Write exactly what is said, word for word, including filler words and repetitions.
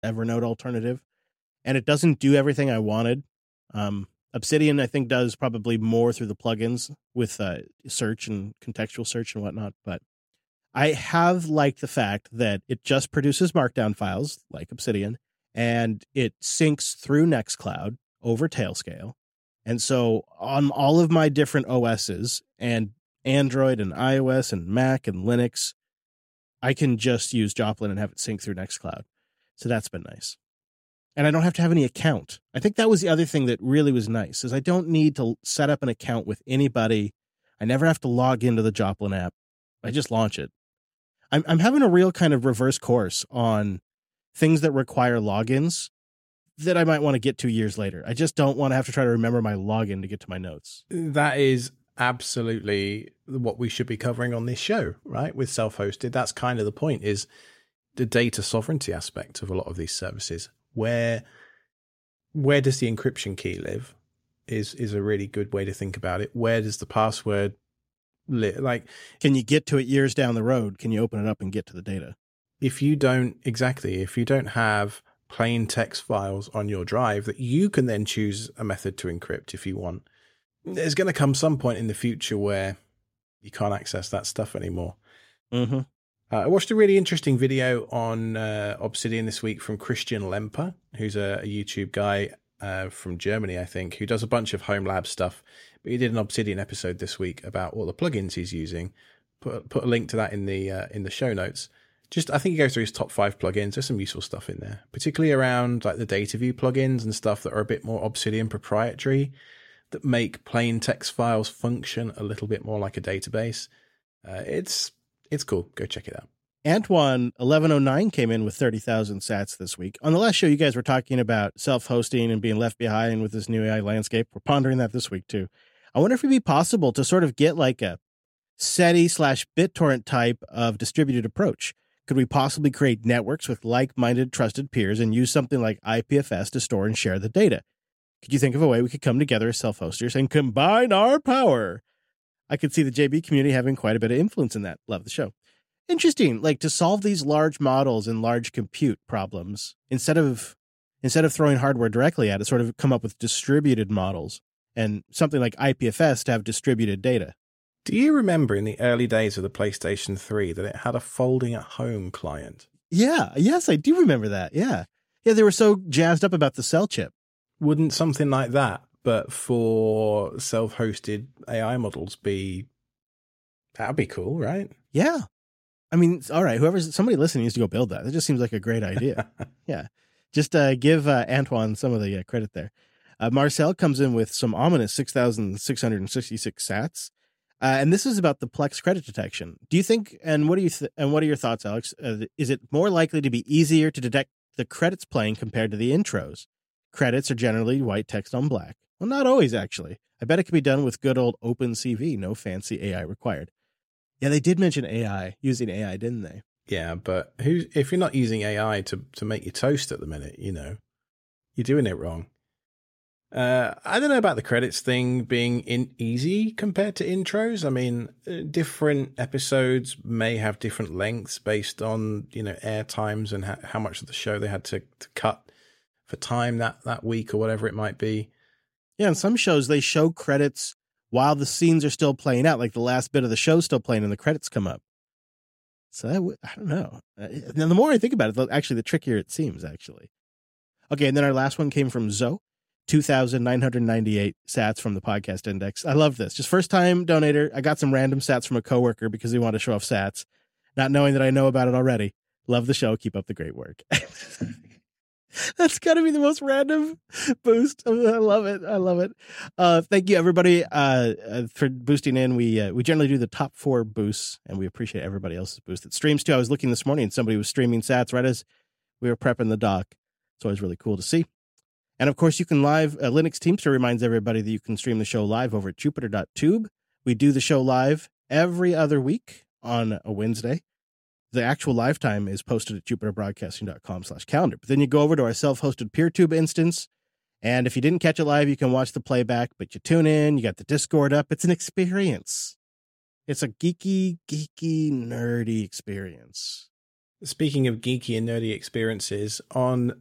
Evernote alternative, and it doesn't do everything I wanted. Um, Obsidian, I think, does probably more through the plugins with uh, search and contextual search and whatnot. But I have liked the fact that it just produces Markdown files like Obsidian, and it syncs through Nextcloud over Tailscale. And so on all of my different O Ss and Android and iOS and Mac and Linux, I can just use Joplin and have it sync through Nextcloud. So that's been nice. And I don't have to have any account. I think that was the other thing that really was nice, is I don't need to set up an account with anybody. I never have to log into the Joplin app. I just launch it. I'm I'm having a real kind of reverse course on things that require logins that I might want to get to years later. I just don't want to have to try to remember my login to get to my notes. That is absolutely what we should be covering on this show, right? With self-hosted, that's kind of the point, is the data sovereignty aspect of a lot of these services. Where where does the encryption key live is is a really good way to think about it. Where does the password live? Like, can you get to it years down the road? Can you open it up and get to the data? If you don't, exactly, if you don't have plain text files on your drive that you can then choose a method to encrypt if you want, there's going to come some point in the future where you can't access that stuff anymore. Mm-hmm. Uh, I watched a really interesting video on uh, Obsidian this week from Christian Lemper, who's a, a YouTube guy uh, from Germany, I think, who does a bunch of home lab stuff. But he did an Obsidian episode this week about all the plugins he's using. Put put a link to that in the uh, in the show notes. Just, I think he goes through his top five plugins. There's some useful stuff in there, particularly around like the data view plugins and stuff that are a bit more Obsidian proprietary, that make plain text files function a little bit more like a database. Uh, it's It's cool. Go check it out. Antoine eleven oh nine came in with thirty thousand sats this week. On the last show, you guys were talking about self-hosting and being left behind with this new A I landscape. We're pondering that this week, too. I wonder if it'd be possible to sort of get like a SETI slash BitTorrent type of distributed approach. Could we possibly create networks with like-minded, trusted peers and use something like I P F S to store and share the data? Could you think of a way we could come together as self-hosters and combine our power? I could see the J B community having quite a bit of influence in that. Love the show. Interesting. Like, to solve these large models and large compute problems, instead of instead of throwing hardware directly at it, sort of come up with distributed models and something like I P F S to have distributed data. Do you remember in the early days of the PlayStation three that it had a folding at home client? Yeah. Yes, I do remember that. Yeah. Yeah, they were so jazzed up about the cell chip. Wouldn't something like that, but for self-hosted A I models, be that'd be cool, right? Yeah. I mean, all right, whoever's somebody listening needs to go build that. It just seems like a great idea. Yeah. Just uh, give uh, Antoine some of the uh, credit there. Uh, Marcel comes in with some ominous six thousand six hundred sixty-six sats. Uh, and this is about the Plex credit detection. Do you think, and what do you th- and what are your thoughts, Alex? Uh, is it more likely to be easier to detect the credits playing compared to the intros? Credits are generally white text on black. Well, not always, actually. I bet it can be done with good old OpenCV, no fancy A I required. Yeah, they did mention A I, using A I, didn't they? Yeah, but who? If you're not using A I to, to make your toast at the minute, you know, you're doing it wrong. Uh, I don't know about the credits thing being in easy compared to intros. I mean, different episodes may have different lengths based on, you know, air times and ha- how much of the show they had to, to cut for time that, that week or whatever it might be. Yeah, in some shows, they show credits while the scenes are still playing out, like the last bit of the show still playing and the credits come up. So that w- I don't know. Uh, now, the more I think about it, the, actually, the trickier it seems, actually. Okay, and then our last one came from Zoe. two thousand nine hundred ninety-eight sats from the podcast index. I love this. Just first time donator. I got some random sats from a coworker because he wanted to show off sats, not knowing that I know about it already. Love the show. Keep up the great work. That's got to be the most random boost. I love it. I love it. Uh, thank you, everybody, uh, uh, for boosting in. We uh, we generally do the top four boosts, and we appreciate everybody else's boost that streams too. I was looking this morning, and somebody was streaming sats right as we were prepping the doc. It's always really cool to see. And, of course, you can live. Uh, Linux Teamster reminds everybody that you can stream the show live over at jupiter dot tube. We do the show live every other week on a Wednesday. The actual live time is posted at jupiter broadcasting dot com slash calendar. But then you go over to our self-hosted PeerTube instance, and if you didn't catch it live, you can watch the playback, but you tune in, you got the Discord up. It's an experience. It's a geeky, geeky, nerdy experience. Speaking of geeky and nerdy experiences, on